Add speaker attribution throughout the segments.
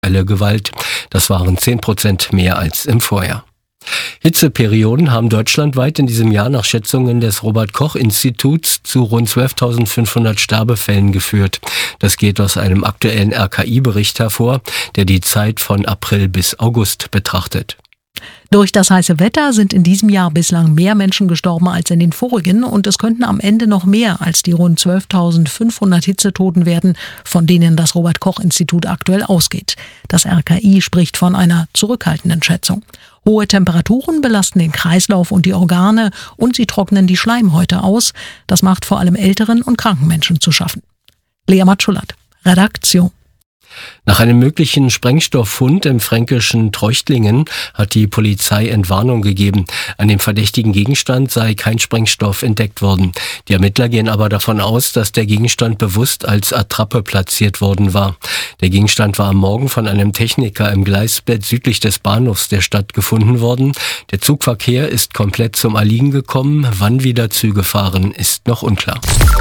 Speaker 1: Gewalt. Das waren 10% mehr als im Vorjahr. Hitzeperioden haben deutschlandweit in diesem Jahr nach Schätzungen des Robert-Koch-Instituts zu rund 12.500 Sterbefällen geführt. Das geht aus einem aktuellen RKI-Bericht hervor, der die Zeit von April bis August betrachtet.
Speaker 2: Durch das heiße Wetter sind in diesem Jahr bislang mehr Menschen gestorben als in den vorigen und es könnten am Ende noch mehr als die rund 12.500 Hitzetoten werden, von denen das Robert-Koch-Institut aktuell ausgeht. Das RKI spricht von einer zurückhaltenden Schätzung. Hohe Temperaturen belasten den Kreislauf und die Organe und sie trocknen die Schleimhäute aus. Das macht vor allem älteren und kranken Menschen zu schaffen. Lea Matschulat, Redaktion.
Speaker 1: Nach einem möglichen Sprengstofffund im fränkischen Treuchtlingen hat die Polizei Entwarnung gegeben. An dem verdächtigen Gegenstand sei kein Sprengstoff entdeckt worden. Die Ermittler gehen aber davon aus, dass der Gegenstand bewusst als Attrappe platziert worden war. Der Gegenstand war am Morgen von einem Techniker im Gleisbett südlich des Bahnhofs der Stadt gefunden worden. Der Zugverkehr ist komplett zum Erliegen gekommen. Wann wieder Züge fahren, ist noch unklar.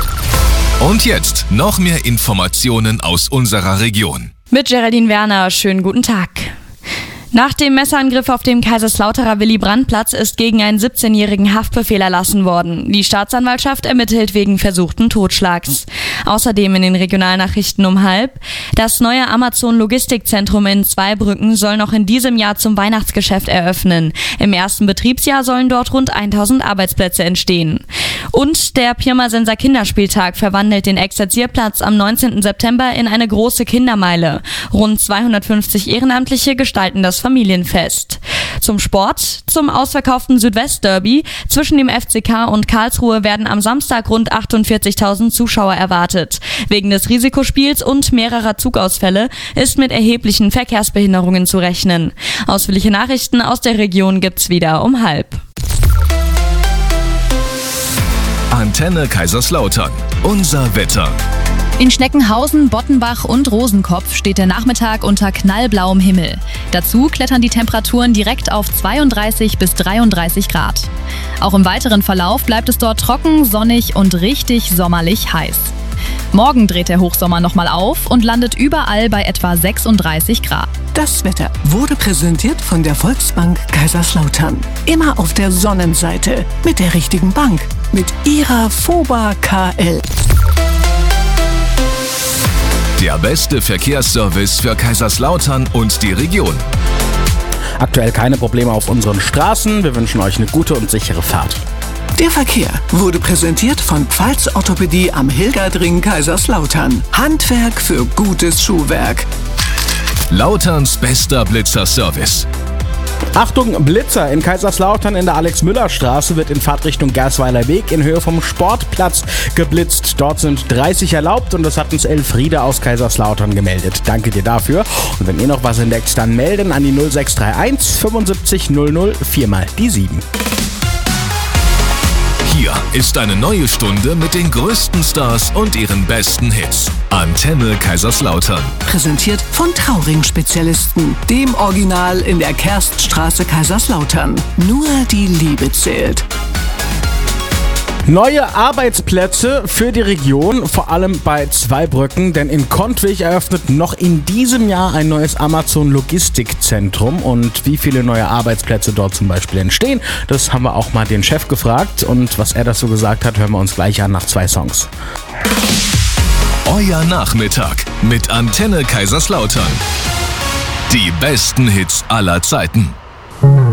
Speaker 3: Und jetzt noch mehr Informationen aus unserer Region.
Speaker 4: Mit Geraldine Werner, schönen guten Tag. Nach dem Messerangriff auf dem Kaiserslauterer Willy-Brandt-Platz ist gegen einen 17-jährigen Haftbefehl erlassen worden. Die Staatsanwaltschaft ermittelt wegen versuchten Totschlags. Außerdem in den Regionalnachrichten um 12:30: Das neue Amazon-Logistikzentrum in Zweibrücken soll noch in diesem Jahr zum Weihnachtsgeschäft eröffnen. Im ersten Betriebsjahr sollen dort rund 1000 Arbeitsplätze entstehen. Und der Pirmasenser Kinderspieltag verwandelt den Exerzierplatz am 19. September in eine große Kindermeile. Rund 250 Ehrenamtliche gestalten das Familienfest. Zum Sport: Zum ausverkauften Südwestderby zwischen dem FCK und Karlsruhe werden am Samstag rund 48.000 Zuschauer erwartet. Wegen des Risikospiels und mehrerer Zugausfälle ist mit erheblichen Verkehrsbehinderungen zu rechnen. Ausführliche Nachrichten aus der Region gibt's wieder um 12:30.
Speaker 3: Antenne Kaiserslautern. Unser Wetter.
Speaker 5: In Schneckenhausen, Bottenbach und Rosenkopf steht der Nachmittag unter knallblauem Himmel. Dazu klettern die Temperaturen direkt auf 32 bis 33 Grad. Auch im weiteren Verlauf bleibt es dort trocken, sonnig und richtig sommerlich heiß. Morgen dreht der Hochsommer nochmal auf und landet überall bei etwa 36 Grad.
Speaker 6: Das Wetter wurde präsentiert von der Volksbank Kaiserslautern. Immer auf der Sonnenseite mit der richtigen Bank, mit ihrer FOBA KL.
Speaker 3: Der beste Verkehrsservice für Kaiserslautern und die Region.
Speaker 7: Aktuell keine Probleme auf unseren Straßen. Wir wünschen euch eine gute und sichere Fahrt.
Speaker 6: Der Verkehr wurde präsentiert von Pfalz Orthopädie am Hilgerdring Kaiserslautern. Handwerk für gutes Schuhwerk.
Speaker 3: Lauterns bester Blitzer-Service.
Speaker 7: Achtung, Blitzer! In Kaiserslautern in der Alex-Müller-Straße wird in Fahrtrichtung Gersweiler Weg in Höhe vom Sportplatz geblitzt. Dort sind 30 erlaubt und das hat uns Elfriede aus Kaiserslautern gemeldet. Danke dir dafür. Und wenn ihr noch was entdeckt, dann melden an die 0631 75 00 4 mal die 7.
Speaker 3: Hier ist eine neue Stunde mit den größten Stars und ihren besten Hits. Antenne Kaiserslautern.
Speaker 6: Präsentiert von Trauring-Spezialisten, dem Original in der Kerststraße Kaiserslautern. Nur die Liebe zählt.
Speaker 7: Neue Arbeitsplätze für die Region, vor allem bei Zweibrücken, denn in Kontwig eröffnet noch in diesem Jahr ein neues Amazon-Logistikzentrum. Und wie viele neue Arbeitsplätze dort zum Beispiel entstehen, das haben wir auch mal den Chef gefragt. Und was er dazu gesagt hat, hören wir uns gleich an nach 2 Songs.
Speaker 3: Euer Nachmittag mit Antenne Kaiserslautern. Die besten Hits aller Zeiten.